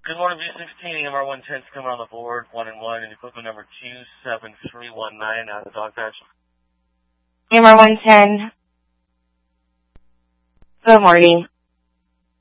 Good morning, V16, MR110's coming on the board, 1 and 1, and equipment number 27319 out of the dog patch. MR110. Good morning.